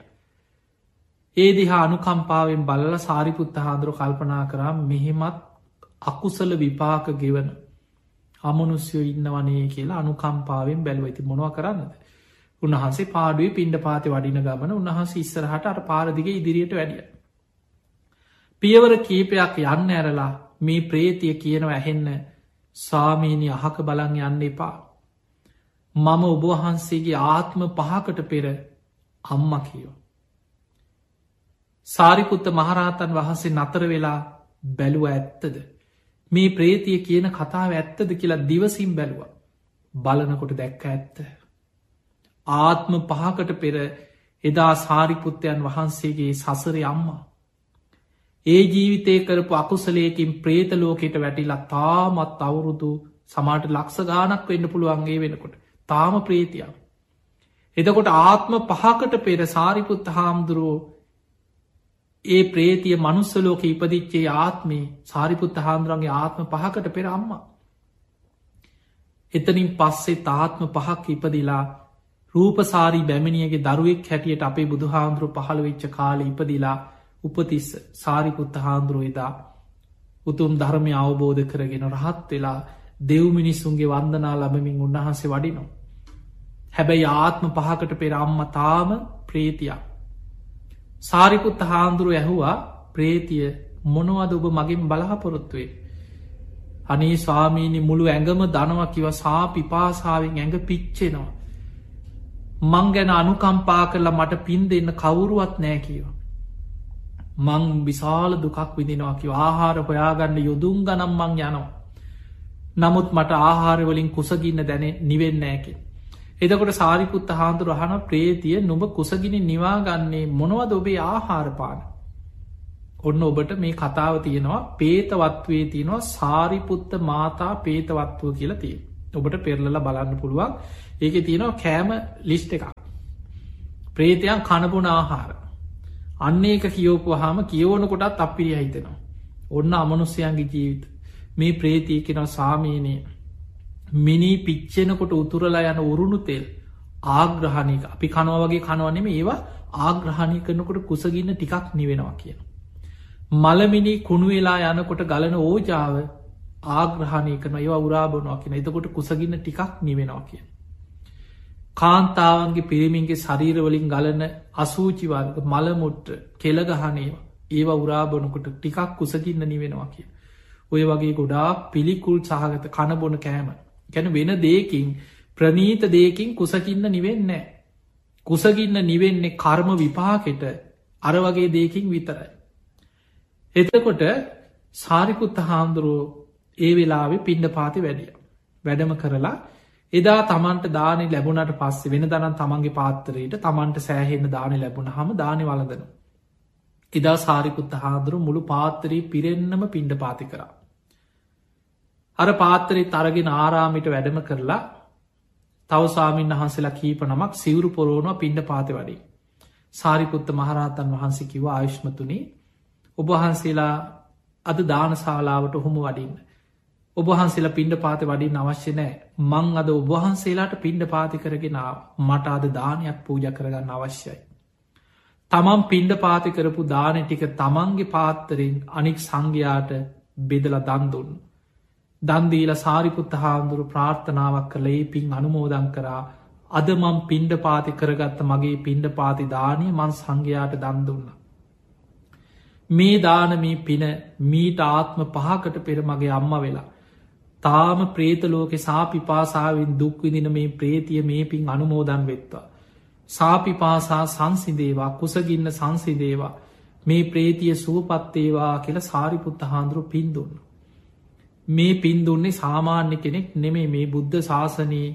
Speaker 1: ඒ දිහා අනුකම්පාවෙන් බලල සාරිපුත්ත හාන්දුරුව කල්පනා කරා මෙහෙමත් අකුසල විපාක ගෙවන අමනුස්යෝ ඉන්නවනේ කියලා අනුකම්පාවෙන් බැලුව ඇති මොනව කරන්නද. උන්වහන්සේ පාඩුවේ පිණ්ඩ පාති වඩින ගමන උන්වහන්සේ ඉස්සරහට අට පාරදිග ඉදිරියට වැඩිය. පියවර කීපයක් යන්න ඇරලා මේ ප්‍රේතිය කියනව ඇහෙන්න ස්වාමීනි අහක බලන් යන්න එපා. මම ඔබවහන්සේගේ ආත්ම පහකට පෙර අම්ම කියෝ. සාරිපුත්ත මහරහතන් වහන්සේ නතර වෙලා බැලුව ඇත්තද. මේ ප්‍රේතිය කියන කතාව ඇත්තද කියලා දිවසිම් බැලුව බලනකොට දැක්ක ඇත්ත. ආත්ම පහකට පෙර එදා සාරිපුත්තයන් වහන්සේගේ සසර අම්මා. ඒ ජීවිතය කරපු අකුසලයකින් ප්‍රේතලෝකෙට වැටිලා තාමත් අවුරුදු සමාට ලක්ෂ ගානක් වෙන්න පුළුවන්ගේ වෙනකොට තාම ප්‍රේතියක්. එතකොට ආත්ම පහකට පෙර සාරිපුත්ත හාමුදුරුවෝ ඒ ප්‍රේතිය මනුස්සලෝක ඉපදිච්චේ ආත්මේ සාරිපුත්ත හාමුදුරන්ගේ ආත්ම පහකට පෙර අම්මා. එතනින් පස්සේ තාත්ම පහක් ඉපදිලා රූපසාරී බැමිණියගේ දරුවෙක් හැටියට අපේ බුදු හාමුදුරුව පහළ වෙච්ච කාල ඉපදිලා උපතිස්ස සාරිපුත්ත හාමුදුරුවේදා උතුම් ධර්මය අවබෝධ කරගෙන රහත් වෙලා දෙව් මිනිස්සුන්ගේ වන්දනා ලබමින් උන්වහන්සේ වඩිනෝ. හැබැයි ආත්ම පහකට පෙර අම්ම තාම ප්‍රේතියක්. සාරිපුත්ත හාමුදුරුව ඇහුවා ප්‍රේතිය මොනවද ඔබ මගින් බලාපොරොත්තුවේ. අනේ ස්වාමීනි මුළු ඇඟම දනවා කිව සා පිපාසාාවෙන් ඇඟ පිච්චෙනවා. මං ගැන අනුකම්පා කරලා මට පින් දෙන්න කවුරුවත් නෑ කියව. මං විශාල දුකක් විදිනවා කිව ආහාර හොයාගන්න යොදුම් ගනම් මං යනවා. නමුත් මට ආහාරවලින් කුසගින්න දැන නිවෙන්න ඇකි. එදකොට සාරිපුත්ත හාන්දුර අහන ප්‍රේතිය නුඹ කුසගිනි නිවාගන්නේ මොනවද ඔබේ ආහාරපාන. ඔන්න ඔබට මේ කතාව තියෙනවා පේතවත්වේ තියෙනවා සාරිපුත්ත මාතා පේතවත්ව කියලා තිය. ඔබට පෙරලල බලන්න පුළුවන්. ඒක තියෙනවා කෑම ලිස්ට් එකක්. ප්‍රේතයන් කණබුණ ආහාර. අන්න ඒක කියෝපුහාම කියවන කොටත් අපිරිය හිතෙනවා. ඔන්න අමනුස්්‍යයන්ගේ ජීවිත. මේ ප්‍රේතිය කෙනවා සාමීනය මිනී පිච්චෙනකොට උතුරලා යන උරුණු තෙල් ආග්‍රහණයක අපි කනවගේ කනවනෙම ඒවා ආග්‍රහණය කරනකොට කුසගින්න ටිකක් නිවෙනවා කියන. මළමිනි කුණු වෙලා යනකොට ගලන ඕජාව ආග්‍රහණය කරන ඒවා උරාබනවා කියෙන එතකොට කුසගින්න ටිකක් නිවෙනවා කියන. කාන්තාවන්ගේ පිරිමින්ගේ ශරීරවලින් ගලන අසූචිවර්ග මළමුට්ට කෙළගහනේවා ඒවා උරාබනකොට ටිකක් කුසගින්න නිවෙනවා කිය. ඔය වගේ ගොඩා පිළිකුල් සහගත කණබොන කෑම ගැන වෙන දේකින් ප්‍රනීත දේකින් කුසකින්න නිවෙන්නේ. කුසගින්න නිවෙන්නේ කර්ම විපාකෙට අර වගේ දේකින් විතරයි. එතකොට සාරිපුත්ත හාමුදුරුවෝ ඒ වෙලාවෙ පිණ්ඩ පාති වැඩිය. වැඩම කරලා එදා තමන්ට දානෙ ලැබුණට පස්සේ වෙන දනම් තමන්ගේ පාත්තරයට තමන්ට සෑහෙන්න දානෙ ලැබුණ හම දානෙ වලදන. එදා සාරිපුත්ත හාදුරු මුළු පාත්තරී පිරෙන්න්නම පිණ්ඩ පාති කරා. අර පාත්තරේ තරගෙන ආරාමිට වැඩම කරලා තවසාමීන් වහන්සේලා කීප නමක් සිවුරු පොරෝණවා පිණ්ඩ පාති වඩි. සාරිපුත්ත මහරහතන් වහන්සේ කිව ආයුෂ්මතුනි ඔබහන්සේලා අද දානශාලාවට ඔහොම වඩින්න. ඔබහන්සේලා පිණ්ඩ පාති වඩින් අවශ්‍ය නෑ මං අද ඔබහන්සේලාට පිණ්ඩ පාති කරගෙන මට අද දානයක් පූජ කරගන්න අවශ්‍යයි. තමන් පිණ්ඩ පාති කරපු දාන ටික තමන්ගේ පාත්තරින් අනික් සංඝයාට බෙදල දන්දුන්න. දන්දීල සාරිපුත්ත හාමුදුරු ප්‍රාර්ථනාවක් කළ ඒ පින් අනුමෝදන් කරා අද මං පිණ්ඩ පාති කරගත්ත මගේ පිණ්ඩ පාති දානය මන් සංඝයාට දන්දුන්න. මේ දානමී පින මීට ආත්ම පහකට පෙර මගේ අම්ම වෙලා. තාම ප්‍රේතලෝකෙ සාපිපාසාාවෙන් දුක්විදින මේ ප්‍රේතිය මේ පින් අනුමෝදන් වෙත්වා. සාපිපාසා සංසිදේවා කුසගින්න සංසිදේවා මේ ප්‍රේතිය සුවපත්තේවා කියල සාරිපුත්ත හාන්දුරු පින්දුන්න. මේ පින්දුන්නේ සාමාන්‍ය කෙනෙක් නෙමේ මේ බුද්ධ ශාසනයේ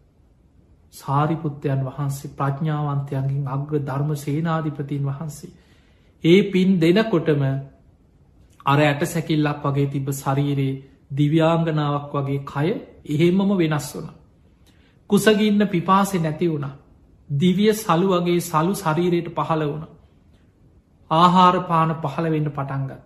Speaker 1: සාරිපුත්තයන් වහන්සේ ප්‍රඥාවන්තයන්ගෙන් අග්‍ර ධර්ම සේනාධිපතින් වහන්සේ. ඒ පින් දෙනකොටම අර ඇට සැකිල්ලක් වගේ තිබ ශරීරයේ දිව්‍යාංගනාවක් වගේ කය එහෙමම වෙනස් වන. කුසගින්න පිපාසෙ නැති වුණ. දිවිය සලු වගේ සලු ශරීරයට පහළ වුණ. ආහාරපාන පහළ වෙන්න පටන් ගත්ත.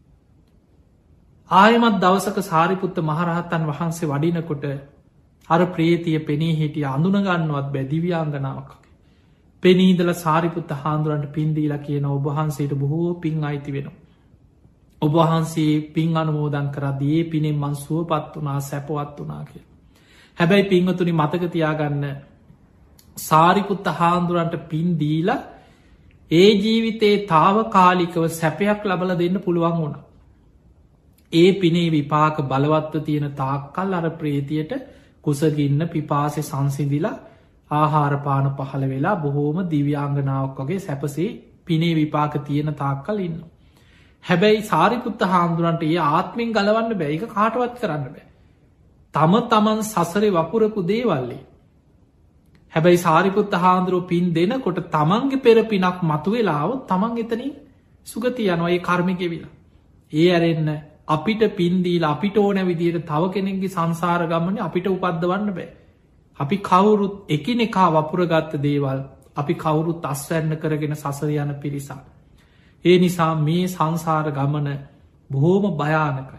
Speaker 1: ආයමත් දවසක සාරිපුත්ත මහරහත්තන් වහන්සේ වඩිනකොට අර ප්‍රේතිය පෙනී හිටිය අඳුනගන්නවත් බෑ දිව්‍යාංගනාවක්. පෙනීදල සාරිපුත්ත හාන්දුරන්ට පින්දීලා කියන ඔබහන්සේට බොහෝ පින් අයිති වෙනවා. ඔබහන්සේ පින් අනුමෝදන් කරදී ඒ පිනෙන් මන් සුවපත් වනා සැපවත් වනා කිය. හැබැයි පින්වතුනි මතකතියාගන්න සාරිපුත්ත හාන්දුරන්ට පින්දීල ඒ ජීවිතයේ තාව කාලිකව සැපයක් ලබල දෙන්න පුළුවන් වුණ. ඒ පිනේ විපාක බලවත්ව තියෙන තාක්කල් අර ප්‍රේතියට කුසගින්න පිපාසෙ සංසිදිලා ආහාරපාන පහළ වෙලා බොහෝම දිව්‍යාංගනාවක් වගේ සැපසේ පිනේ විපාක තියෙන තාක්කල් ඉන්න. හැබැයි සාරිපුත්ත හාමුදුරන්ට ඒ ආත්මෙන් ගලවන්න බැයික කාටවත් කරන්න බෑ. තම තමන් සසරේ වපුරපු දේවල්ලේ. හැබැයි සාරිපුත්ත හාන්දුරුව පින් දෙනකොට තමන්ගේ පෙර පිනක් මතුවෙලාව තමන් එතනින් සුගති යනොයි කර්මිකෙවිලා. ඒ ඇරෙන්න අපිට පින්දීල අපිට ඕන විදියට තව කෙනෙක්ගේ සංසාර ගමන අපිට උපද්දවන්න බෑ. අපි කවුරුත් එකිනෙකා වපුරගත්ත දේවල් අපි කවුරුත් අස්වැන්න කරගෙන සසර යන පිරිසා. ඒ නිසා මේ සංසාර ගමන බොහෝම භයානකයි.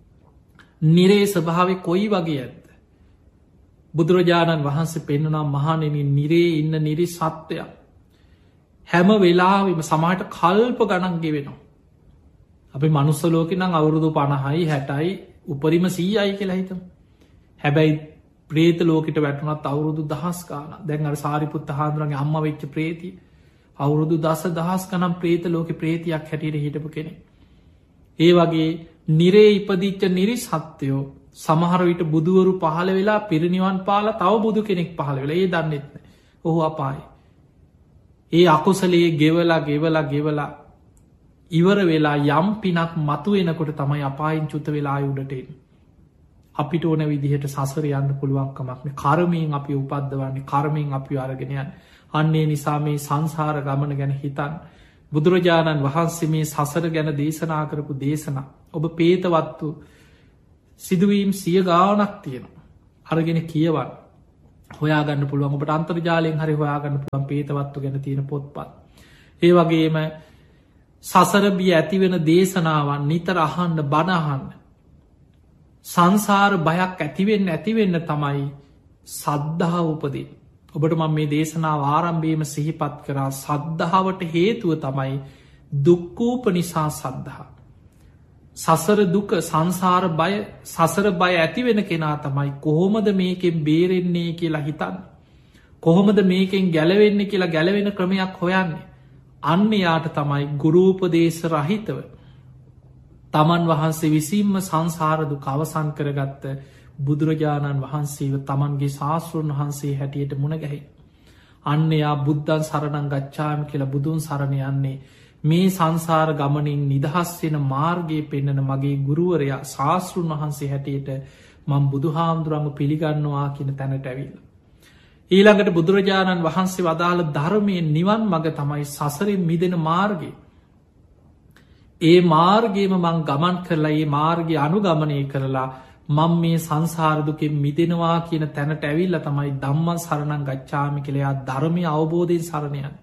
Speaker 1: නිරේ ස්වභාවය කොයි වගේ ඇත්ත. බුදුරජාණන් වහන්සේ පෙන්නුනම් මහනෙන නිරේ ඉන්න නිරි සත්වයක්. හැම වෙලාවිම සමහට කල්ප ගණන්ගේ වෙනවා. අපි මනුස්සලෝකෙනම් අවුරුදු 50යි 60යි උපරිම 100යි කියලා හිතමු. හැබැයි ප්‍රේත ලෝකට වැටුනත් අවුරුදු දහස් ගාන දැන් අර සාරිපුත්ත හාමුදුරන්ගේ අම්ම වෙච්ච ප්‍රේතිය අවුරුදු දහස් ගනම් ප්‍රේත ලෝක ප්‍රේතියක් හැටියට හිටපු කෙනෙ. ඒ වගේ නිරේ ඉපදිච්ච නිරි සත්‍යයෝ සමහර විට බුදුවරු පහළ වෙලා පිරිනිවන් පාල තව බුදු කෙනෙක් පහළ වෙලා ඒ දන්නෙත්න ඔහු අපායි. ඒ අකුසලයේ ගෙවලා ඉවර වෙලා යම් පිනක් මතු වෙනකොට තමයි අපායින් චුත වෙලා උඩටෙන්. අපිට ඕන විදිහට සසර යන්න පුළුවන්කමක්න කරමයෙන් අපි උපද්දවන්නේ කර්මයෙන් අපි අරගෙනයන් අන්නේ නිසා මේ සංසාර ගමන ගැන හිතන් බුදුරජාණන් වහන්සේ මේ සසර ගැන දේශනා කරපු දේශනා ඔබ පේතවත්තු සිදුවීම් සිය ගානක් තියෙනවා. අරගෙන කියවන්න හොයාගන්න පුළුවන් ඔබට අන්තර්ජාලයෙන් හරි හොයාගන්න පුළුවන් පේතවත්තු ගැන තියෙන පොත්පත්. ඒ වගේම සසරබිය ඇතිවෙන දේශනාවන් නිතර අහන්න බණහන්න. සංසාර බයක් ඇතිවෙන්න තමයි සද්ධහා උපදී. ඔබට මම මේ දේශනාව ආරම්භීම සිහිපත් කරා සද්ධාවට හේතුව තමයි දුක්කූප නිසා සද්ධහා. සසර දුක සංසාර බය සසර බය ඇතිවෙන කෙනා තමයි කොහොමද මේකෙන් බේරෙන්නේ කියලා හිතන්න. කොහොමද මේකෙන් ගැලවෙන්න කියලා ගැලවෙන ක්‍රමයක් හොයන්නේ. අන්න යාට තමයි ගුරූපදේශ රහිතව තමන් වහන්සේ විසින්ම සංසාරදු කවසන් කරගත්ත බුදුරජාණන් වහන්සේව තමන්ගේ ශාස්තෘන් වහන්සේ හැටියට මුණගැහි. අන්න යා බුද්ධන් සරණං ගච්ඡාමි කියලා බුදුන් සරණ යන්නේ මේ සංසාර ගමනින් නිදහස් වෙන මාර්ගයේ පෙන්නන මගේ ගුරුවරයා ශාස්තෘන් වහන්සේ හැටියට මම බුදුහාමුදුරන්ව පිළිගන්නවා කියන තැනට ඇවිල්ලා. ඊළඟට බුදුරජාණන් වහන්සේ වදාළ ධර්මයෙන් නිවන් මඟ තමයි සසරින් මිදෙන මාර්ගය. ඒ මාර්ගයම මං ගමන් කරලා ඒ මාර්ගය අනුගමනය කරලා මං මේ සංසාරදුකෙන් මිදෙනවා කියන තැනට ඇවිල්ල තමයි ධම්මන් සරණං ගච්ඡාමි කියලයා ධර්මය අවබෝධයෙන් සරණයන්.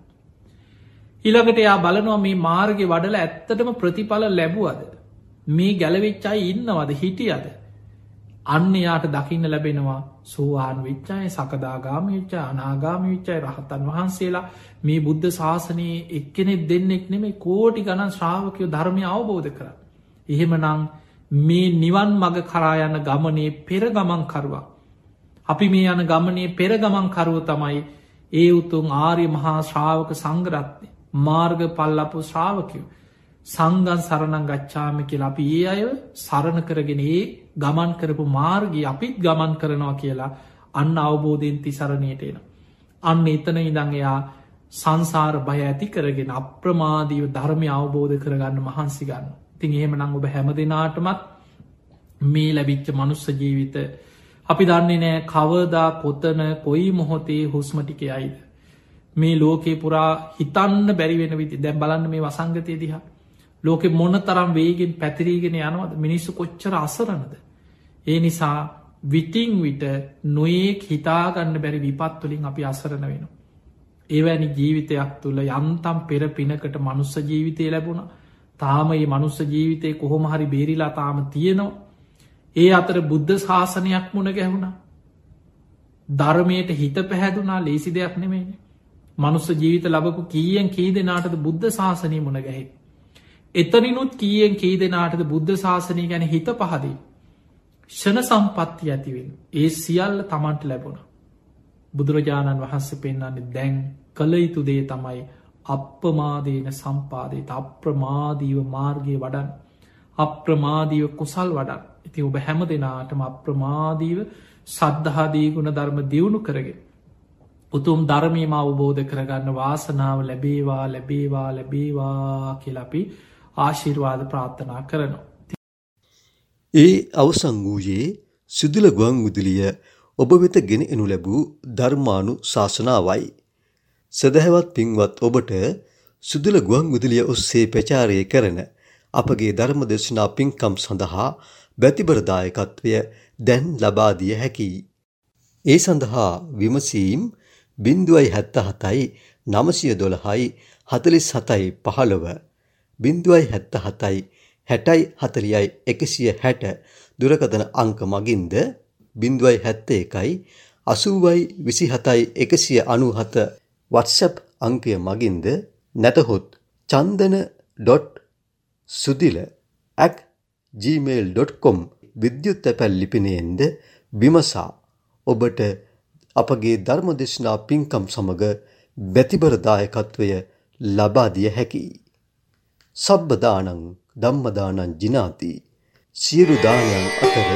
Speaker 1: ඊළඟට එයා බලනවා මේ මාර්ගය වඩල ඇත්තටම ප්‍රතිඵල ලැබුවද. මේ ගැලවිච්චයි ඉන්නවද හිටියද. අන්න යාට දකින්න ලැබෙනවා සෝවාන් විච්චාය සකදාගාම විච්චා අනාගාම විච්චයි රහතන් වහන්සේලා මේ බුද්ධ ශාසනයේ එක්කෙනෙක් දෙන්නෙක් නෙමේ කෝටි ගණන් ශ්‍රාවකයෝ ධර්මය අවබෝධ කර. එහෙම නං මේ නිවන් මග කරා යන ගමනේ පෙර ගමන් කරුවා. අපි මේ යන ගමනේ පෙර ගමන් කරුව තමයි ඒ උතුන් ආර්ය මහා ශ්‍රාවක සංගරත්නය මාර්ග පල්ලපු ශ්‍රාවකයෝ. සංගන් සරණං ගච්ඡාමි කියලා අපි ඒ අය සරණ කරගෙන ඒ ගමන් කරපු මාර්ගී අපිත් ගමන් කරනවා කියලා අන්න අවබෝධයෙන් තිසරණයට එන. අන්න එතන ඉඳං එයා සංසාර බය ඇති කරගෙන අප්‍රමාදීව ධර්මය අවබෝධ කරගන්න මහන්සි ගන්න. තින් එහෙම නං ඔබ හැම දෙනාටමත් මේ ලැබිච්ච මනුස්ස ජීවිත අපි දන්නේ නෑ කවදා කොතන කොයි මොහොතේ හුස්මටිකයයිද. මේ ලෝකේ පුරා හිතන්න බැරිවෙන විති දැම් බලන්න මේ වසංගතය දිහා. ලෝකෙ මොන තරම් වේගෙන් පැතිරීගෙන යනවද මිනිස්සු කොච්චර අසරනද. ඒ නිසා විටිං විට නොයෙක් හිතාගන්න බැරි විපත්තුලින් අපි අසරණ වෙන. ඒවැනි ජීවිතයක් තුළ යන්තම් පෙර පිනකට මනුස්ස ජීවිතය ලැබුණ තාම ඒ මනුස්ස ජීවිතය කොහොම හරි බේරිලා තාම තියෙනවා. ඒ අතර බුද්ධ ශාසනයක් මුණ ගැහුණ. ධර්මයට හිත පැහැදුනා ලේසි දෙයක් නෙමේන. මනුස්ස ජීවිත ලබපු කීයෙන් කී දෙනාටද බුද්ධ ශාසනය මුණ ගැහෙ. එතනිනුත් කීයෙන් කී දෙනාටද බුද්ධ ශාසනය ගැන හිත පහදී. ෂණ සම්පත්ති ඇතිවෙන් ඒ සියල්ල තමන්ට ලැබුණ. බුදුරජාණන් වහන්සේ පෙන්න්නන්නේ දැන් කළ යුතු දේ තමයි අප්‍රමාදයන සම්පාදයට අප්‍රමාදීව මාර්ගය වඩන් අප්‍රමාදීව කුසල් වඩන් ඉති ඔබ හැම දෙනාටම අප්‍රමාදීව සද්ධාදීගුණ ධර්ම දියුණු කරගෙන. උතුම් ධර්මීම අවබෝධ කරගන්න වාසනාව ලැබේවා ලැබේවා ලැබේවා කියලපි ආශිර්වාද ප්‍රාර්ථනා කරනවා.
Speaker 2: ඒ අවසං වූයේ සිදුල ගුවන් විදුලිය ඔබ වෙත ගෙන එනු ලැබූ ධර්මානු ශාසනාවයි. සදහැවත් පින්වත් ඔබට සිදුල ගුවන් විදුලිය ඔස්සේ ප්‍රචාරය කරන අපගේ ධර්ම දේශනා පින්කම් සඳහා බැතිබරදායකත්වය දැන් ලබා දිය හැකියි. ඒ සඳහා විමසීම් 077යි 912යි 47යි 15 077යි 60යි 160 දුරකථන අංක මගින්ද 071යි 80යි 27යි 197 WhatsApp අංකය මගින්ද නැතහොත් chandana.sudila@gmail.com විද්‍යුත් තැපැල් ලිපිනයෙන්ද විමසා ඔබට අපගේ ධර්මදේශනා පින්කම් සමග බැතිබර දායකත්වය ලබා දිය හැකියි. සබ්බ දානං ධම්ම දානං ජිනාති. සියලු දානයන් අතර